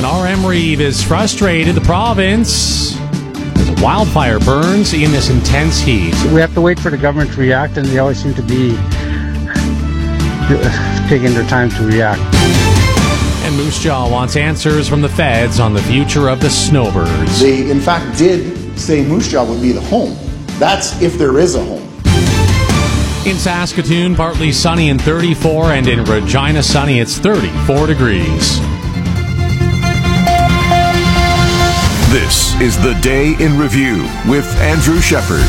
RM Reeve is frustrated. The province, as a wildfire burns in this intense heat. We have to wait for the government to react, and they always seem to be taking their time to react. And Moose Jaw wants answers from the feds on the future of the snowbirds. They, in fact, did say Moose Jaw would be the home. That's if there is a home. In Saskatoon, partly sunny and 34, and in Regina, sunny, it's 34 degrees. This is The Day in Review with Andrew Shepherd.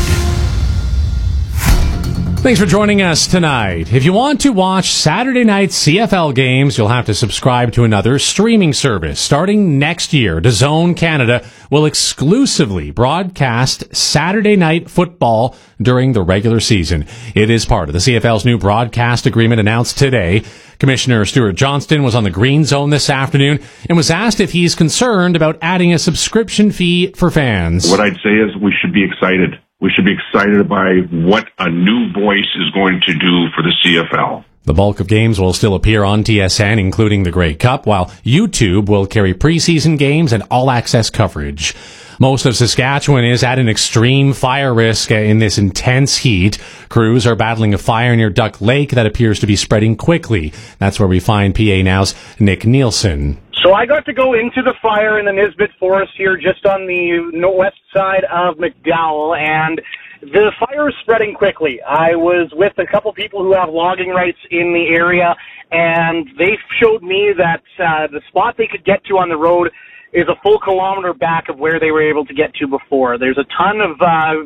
Thanks for joining us tonight. If you want to watch Saturday night CFL games, you'll have to subscribe to another streaming service. Starting next year, DAZN Canada will exclusively broadcast Saturday night football during the regular season. It is part of the CFL's new broadcast agreement announced today. Commissioner Stuart Johnston was on the Green Zone this afternoon and was asked if he's concerned about adding a subscription fee for fans. What I'd say is we should be excited. We should be excited by what a new voice is going to do for the CFL. The bulk of games will still appear on TSN, including the Grey Cup, while YouTube will carry preseason games and all-access coverage. Most of Saskatchewan is at an extreme fire risk in this intense heat. Crews are battling a fire near Duck Lake that appears to be spreading quickly. That's where we find PA Now's Nick Nielsen. So I got to go into the fire in the Nisbet Forest here just on the west side of McDowell, and the fire is spreading quickly. I was with a couple people who have logging rights in the area, and they showed me that the spot they could get to on the road is a full kilometer back of where they were able to get to before. There's a ton of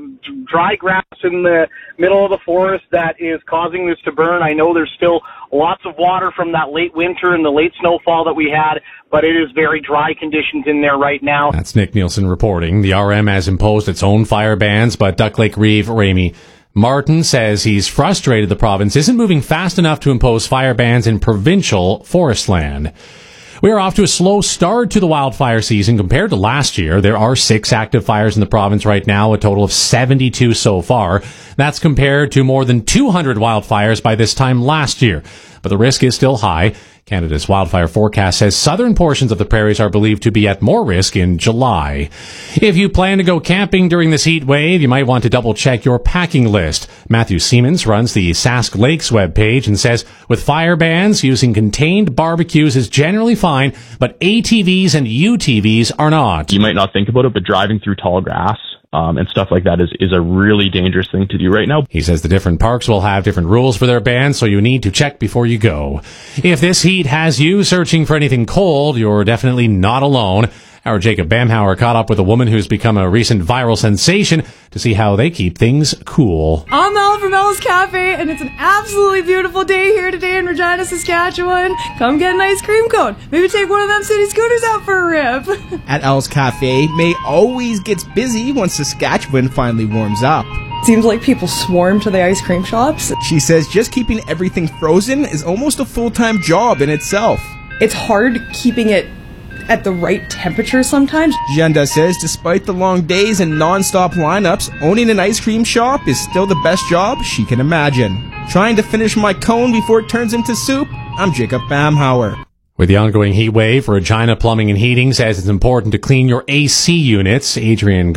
dry grass in the middle of the forest that is causing this to burn. I know there's still lots of water from that late winter and the late snowfall that we had, but it is very dry conditions in there right now. That's Nick Nielsen reporting. The RM has imposed its own fire bans, but Duck Lake Reeve Ramey Martin says he's frustrated the province isn't moving fast enough to impose fire bans in provincial forest land. We are off to a slow start to the wildfire season compared to last year. There are 6 active fires in the province right now, a total of 72 so far. That's compared to more than 200 wildfires by this time last year. But the risk is still high. Canada's wildfire forecast says southern portions of the prairies are believed to be at more risk in July. If you plan to go camping during this heat wave, you might want to double check your packing list. Matthew Siemens runs the Sask Lakes webpage and says with fire bans, using contained barbecues is generally fine, but ATVs and UTVs are not. You might not think about it, but driving through tall grass and stuff like that is a really dangerous thing to do right now. He says the different parks will have different rules for their bans, so you need to check before you go. If this heat has you searching for anything cold, you're definitely not alone. Our Jacob Bamhauer caught up with a woman who's become a recent viral sensation to see how they keep things cool. I'm Mel from Mel's Cafe, and it's an absolutely beautiful day here today in Regina, Saskatchewan. Come get an ice cream cone. Maybe take one of them city scooters out for a rip. At Elle's Cafe, May always gets busy once Saskatchewan finally warms up. Seems like people swarm to the ice cream shops. She says just keeping everything frozen is almost a full-time job in itself. It's hard keeping it at the right temperature sometimes. Jenda says despite the long days and non-stop lineups, owning an ice cream shop is still the best job she can imagine. Trying to finish my cone before it turns into soup, I'm Jacob Bamhauer. With the ongoing heat wave, Regina Plumbing and Heating says it's important to clean your AC units. Adrian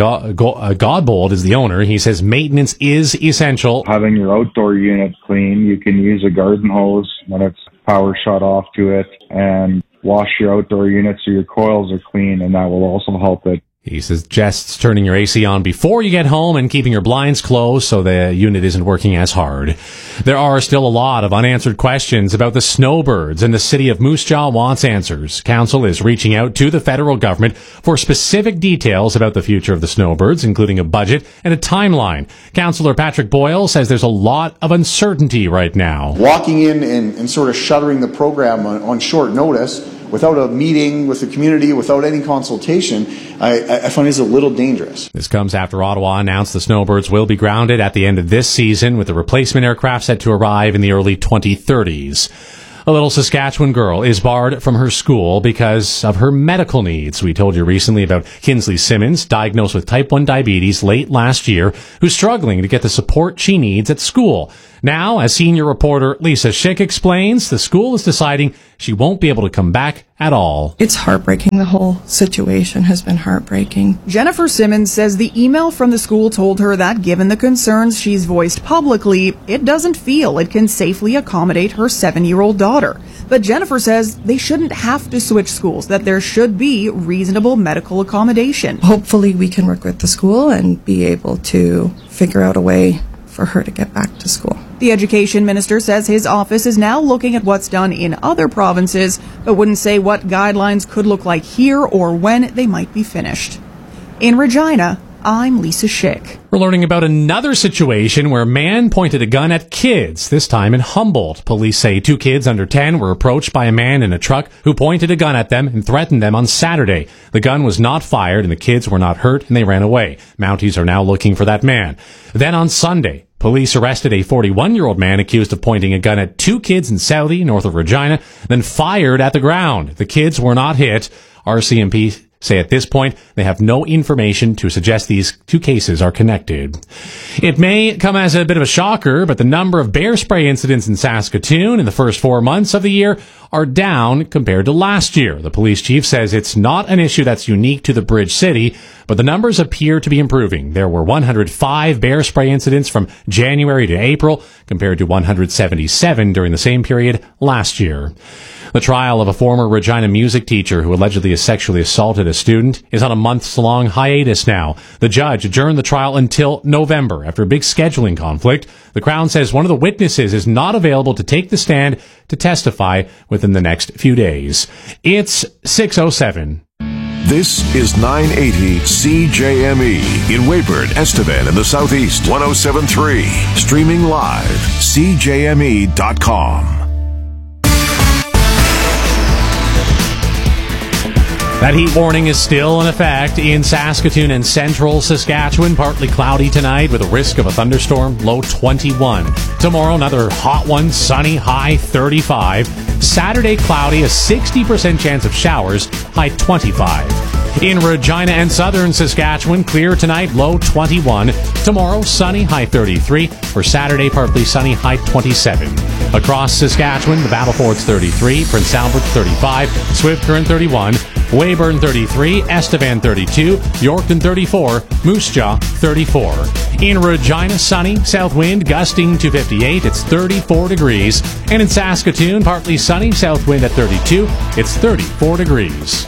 Godbold is the owner. He says maintenance is essential. Having your outdoor unit clean, you can use a garden hose when it's power shut off to it, and wash your outdoor unit so your coils are clean, and that will also help it. He suggests turning your AC on before you get home and keeping your blinds closed so the unit isn't working as hard. There are still a lot of unanswered questions about the snowbirds, and the city of Moose Jaw wants answers. Council is reaching out to the federal government for specific details about the future of the snowbirds, including a budget and a timeline. Councillor Patrick Boyle says there's a lot of uncertainty right now. Walking in and sort of shuttering the program on short notice without a meeting with the community, without any consultation, I find is a little dangerous. This comes after Ottawa announced the snowbirds will be grounded at the end of this season, with the replacement aircraft set to arrive in the early 2030s. A little Saskatchewan girl is barred from her school because of her medical needs. We told you recently about Kinsley Simmons, diagnosed with type 1 diabetes late last year, who's struggling to get the support she needs at school. Now, as senior reporter Lisa Schick explains, the school is deciding she won't be able to come back at all. It's heartbreaking. The whole situation has been heartbreaking. Jennifer Simmons says the email from the school told her that given the concerns she's voiced publicly, it doesn't feel it can safely accommodate her 7-year-old daughter. But Jennifer says they shouldn't have to switch schools, that there should be reasonable medical accommodation. Hopefully we can work with the school and be able to figure out a way for her to get back to school. The education minister says his office is now looking at what's done in other provinces, but wouldn't say what guidelines could look like here or when they might be finished. In Regina, I'm Lisa Schick. We're learning about another situation where a man pointed a gun at kids, this time in Humboldt. Police say 2 kids under 10 were approached by a man in a truck who pointed a gun at them and threatened them on Saturday. The gun was not fired and the kids were not hurt and they ran away. Mounties are now looking for that man. Then on Sunday, police arrested a 41-year-old man accused of pointing a gun at 2 kids in Southie, north of Regina, then fired at the ground. The kids were not hit. RCMP say at this point they have no information to suggest these 2 cases are connected. It may come as a bit of a shocker, but the number of bear spray incidents in Saskatoon in the first 4 months of the year are down compared to last year. The police chief says it's not an issue that's unique to the Bridge City, but the numbers appear to be improving. There were 105 bear spray incidents from January to April, compared to 177 during the same period last year. The trial of a former Regina music teacher who allegedly sexually assaulted a student is on a months-long hiatus now. The judge adjourned the trial until November after a big scheduling conflict. The Crown says one of the witnesses is not available to take the stand to testify within the next few days. It's 6:07. This is 980 CJME in Weyburn, Estevan in the Southeast. 107.3. Streaming live. CJME.com. That heat warning is still in effect in Saskatoon and central Saskatchewan. Partly cloudy tonight with a risk of a thunderstorm, low 21. Tomorrow, another hot one, sunny, high 35. Saturday, cloudy, a 60% chance of showers, high 25. In Regina and southern Saskatchewan, clear tonight, low 21. Tomorrow, sunny, high 33. For Saturday, partly sunny, high 27. Across Saskatchewan, the Battlefords 33, Prince Albert 35, Swift Current 31, Weyburn 33, Estevan 32, Yorkton 34, Moose Jaw 34. In Regina, sunny, south wind gusting to 58, it's 34 degrees. And in Saskatoon, partly sunny, south wind at 32, it's 34 degrees.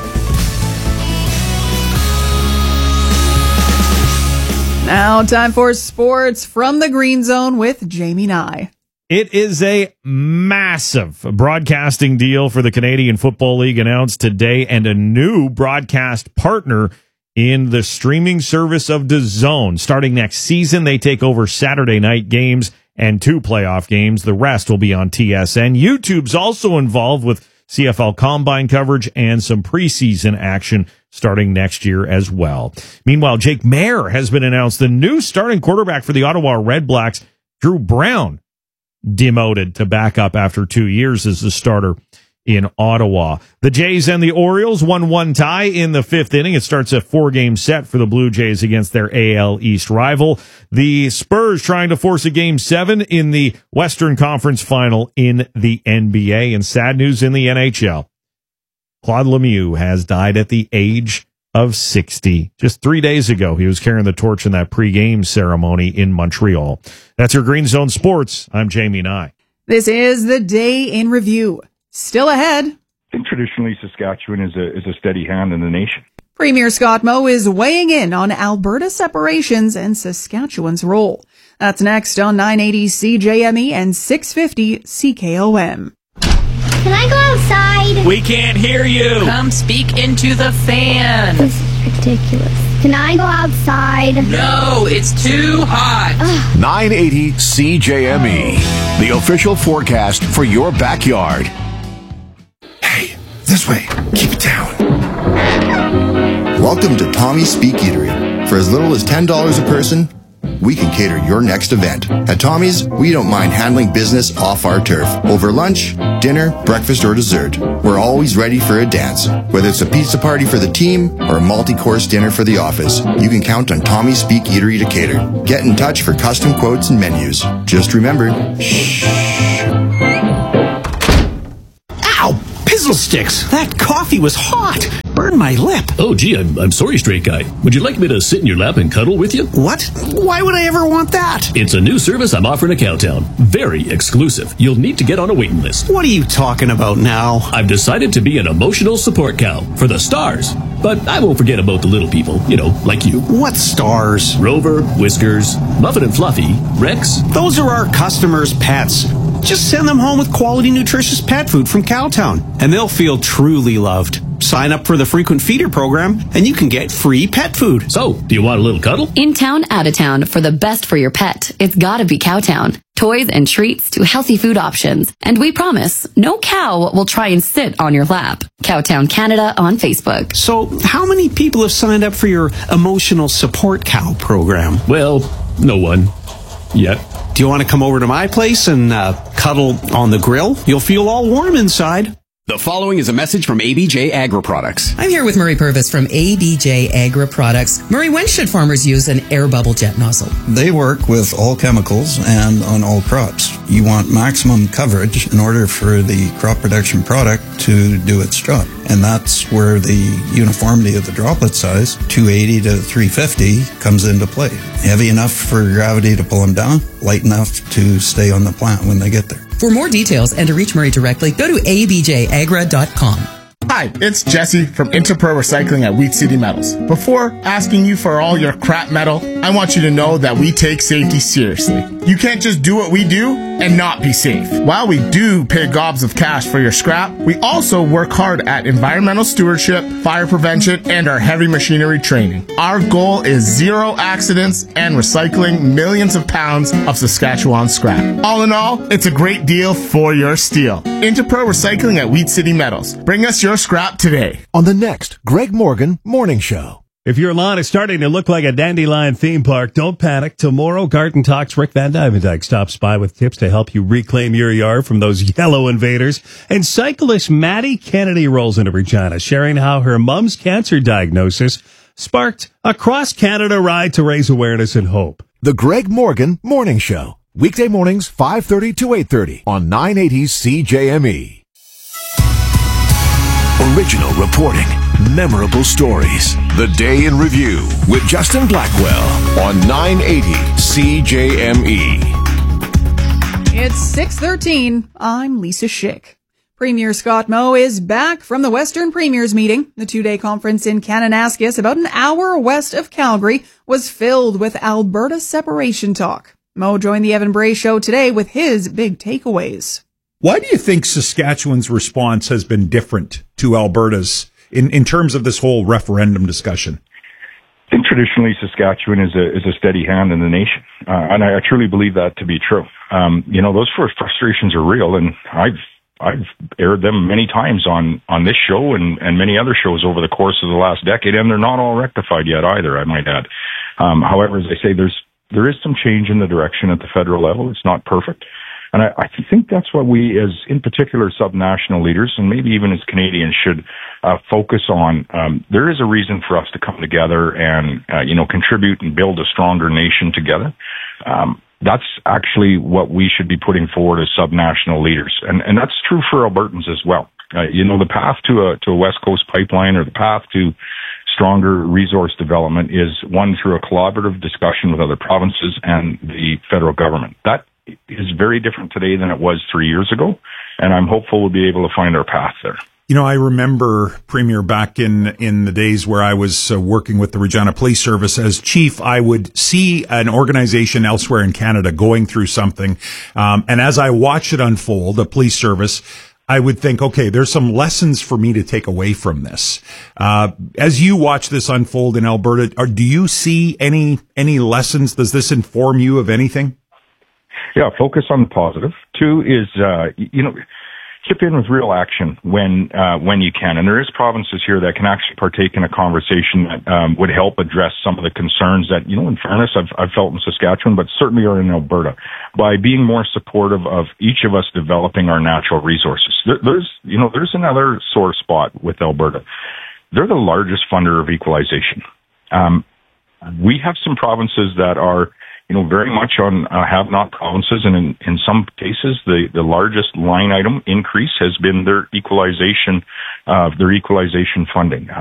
Now, time for sports from the Green Zone with Jamie Nye. It is a massive broadcasting deal for the Canadian Football League announced today, and a new broadcast partner in the streaming service of DAZN. Starting next season, they take over Saturday night games and 2 playoff games. The rest will be on TSN. YouTube's also involved with CFL Combine coverage and some preseason action starting next year as well. Meanwhile, Jake Maier has been announced the new starting quarterback for the Ottawa Redblacks. Drew Brown demoted to backup after 2 years as the starter in Ottawa. The Jays and the Orioles 1-1 tie in the 5th inning. It starts a 4-game set for the Blue Jays against their AL East rival. The Spurs trying to force a Game 7 in the Western Conference Final in the NBA. And sad news in the NHL. Claude Lemieux has died at the age of 60. Just 3 days ago, he was carrying the torch in that pregame ceremony in Montreal. That's your Green Zone Sports. I'm Jamie Nye. This is the Day in Review. Still ahead. I think traditionally Saskatchewan is a steady hand in the nation. Premier Scott Moe is weighing in on Alberta separations and Saskatchewan's role. That's next on 980 CJME and 650 CKOM. Can I go outside? We can't hear you. Come speak into the fan. This is ridiculous. Can I go outside? No, it's too hot. 980 CJME, the official forecast for your backyard. Hey, this way. Keep it down. Welcome to Tommy's Speak Eatery. For as little as $10 a person, we can cater your next event. At Tommy's, we don't mind handling business off our turf. Over lunch, dinner, breakfast, or dessert. We're always ready for a dance. Whether it's a pizza party for the team or a multi-course dinner for the office, you can count on Tommy's Speak Eatery to cater. Get in touch for custom quotes and menus. Just remember, shh. Ow! Pizzle sticks! That coffee was hot! Burned my lip. Oh, gee, I'm sorry, straight guy. Would you like me to sit in your lap and cuddle with you? What? Why would I ever want that? It's a new service I'm offering at Cowtown. Very exclusive. You'll need to get on a waiting list. What are you talking about now? I've decided to be an emotional support cow for the stars. But I won't forget about the little people, like you. What stars? Rover, Whiskers, Muffin and Fluffy, Rex. Those are our customers' pets. Just send them home with quality, nutritious pet food from Cowtown, and they'll feel truly loved. Sign up for the frequent feeder program, and you can get free pet food. So, do you want a little cuddle? In town, out of town, for the best for your pet, it's gotta be Cowtown. Toys and treats to healthy food options. And we promise, no cow will try and sit on your lap. Cowtown Canada on Facebook. So, how many people have signed up for your emotional support cow program? Well, no one. Yet. Do you want to come over to my place and cuddle on the grill? You'll feel all warm inside. The following is a message from ABJ Agri Products. I'm here with Murray Purvis from ABJ Agri Products. Murray, when should farmers use an air bubble jet nozzle? They work with all chemicals and on all crops. You want maximum coverage in order for the crop protection product to do its job. And that's where the uniformity of the droplet size, 280 to 350, comes into play. Heavy enough for gravity to pull them down, light enough to stay on the plant when they get there. For more details and to reach Murray directly, go to abjagra.com. Hi, it's Jesse from Interpro Recycling at Wheat City Metals. Before asking you for all your crap metal, I want you to know that we take safety seriously. You can't just do what we do and not be safe. While we do pay gobs of cash for your scrap, we also work hard at environmental stewardship, fire prevention, and our heavy machinery training. Our goal is zero accidents and recycling millions of pounds of Saskatchewan scrap. All in all, it's a great deal for your steel. Interpro Recycling at Wheat City Metals. Bring us your scrap today. On the next Greg Morgan Morning Show. If your lawn is starting to look like a dandelion theme park, don't panic. Tomorrow, Garden Talks Rick Van Dyke stops by with tips to help you reclaim your yard from those yellow invaders. And cyclist Maddie Kennedy rolls into Regina, sharing how her mom's cancer diagnosis sparked a cross-Canada ride to raise awareness and hope. The Greg Morgan Morning Show. Weekday mornings, 5:30 to 8:30 on 980 CJME. Original reporting, memorable stories. The Day in Review with Justin Blackwell on 980 CJME. It's 6:13. I'm Lisa Schick. Premier Scott Moe is back from the Western Premiers meeting. The two-day conference in Kananaskis, about an hour west of Calgary, was filled with Alberta separation talk. Moe joined the Evan Bray Show today with his big takeaways. Why do you think Saskatchewan's response has been different to Alberta's in terms of this whole referendum discussion? I think traditionally Saskatchewan is a steady hand in the nation, and I truly believe that to be true. Those frustrations are real, and I've aired them many times on this show and many other shows over the course of the last decade, and they're not all rectified yet either, I might add. However, as I say, there is some change in the direction at the federal level. It's not perfect. And I think that's what we, as in particular subnational leaders, and maybe even as Canadians, should focus on. There is a reason for us to come together and contribute and build a stronger nation together. That's actually what we should be putting forward as subnational leaders, and that's true for Albertans as well. The path to a West Coast pipeline, or the path to stronger resource development, is one through a collaborative discussion with other provinces and the federal government. That is very different today than it was 3 years ago, and I'm hopeful we'll be able to find our path there. I remember, Premier, back in the days where I was working with the Regina Police Service as chief, I would see an organization elsewhere in Canada going through something, and as I watched it unfold, the police service, I would think, okay, there's some lessons for me to take away from this. As you watch this unfold in Alberta, do you see any lessons? Does this inform you of anything? Yeah, focus on the positive. Two is, chip in with real action when you can. And there is provinces here that can actually partake in a conversation that would help address some of the concerns that, in fairness, I've felt in Saskatchewan, but certainly are in Alberta, by being more supportive of each of us developing our natural resources. There's another sore spot with Alberta. They're the largest funder of equalization. We have some provinces that are, very much on have-not provinces, and in some cases, the largest line item increase has been their equalization funding.